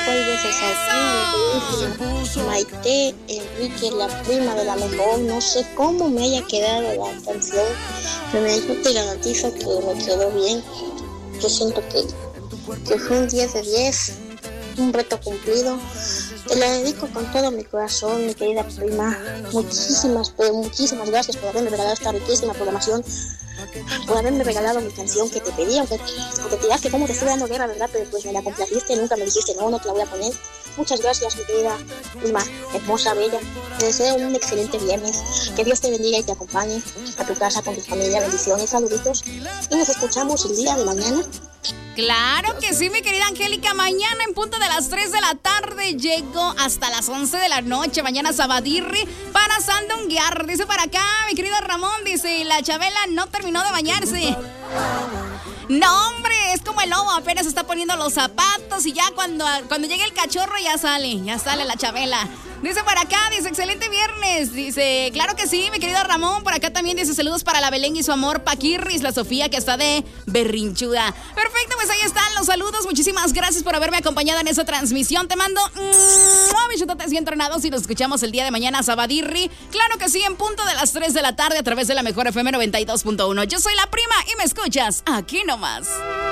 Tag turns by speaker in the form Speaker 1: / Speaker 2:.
Speaker 1: hay veces aquí, mi queridísima Maite Enrique, la prima de la mejor. No sé cómo me haya quedado la canción, pero yo te garantizo que me quedó bien. Yo siento que fue un 10 de 10, un reto cumplido. Te lo dedico con todo mi corazón, mi querida prima. Muchísimas gracias por haberme regalado esta riquísima programación, por haberme regalado mi canción que te pedí, aunque te dirás que cómo te estoy dando guerra, ¿verdad? Pero pues me la complaciste, nunca me dijiste no te la voy a poner. Muchas gracias, mi querida prima, hermosa, bella. Te deseo un excelente viernes. Que Dios te bendiga y te acompañe a tu casa con tu familia. Bendiciones, saluditos. Y nos escuchamos el día de mañana.
Speaker 2: Claro que sí, mi querida Angélica. Mañana en punto de las 3 de la tarde llego hasta las 11 de la noche. Mañana Sabadirri para sandunguear. Dice para acá, mi querido Ramón, dice, la Chabela no terminó de bañarse. No, hombre, es como el lobo, apenas está poniendo los zapatos y ya cuando llegue el cachorro ya sale la Chabela. Dice para acá, dice, excelente viernes. Dice, claro que sí, mi querido Ramón. Por acá también dice, saludos para la Belén y su amor, Paquirris, la Sofía, que está de berrinchuda. Perfecto, pues ahí están los saludos. Muchísimas gracias por haberme acompañado en esta transmisión. Te mando bichototes y entrenados y nos escuchamos el día de mañana, Sabadirri. Claro que sí, en punto de las 3 de la tarde a través de la mejor FM 92.1. Yo soy la prima y me escuchas aquí nomás.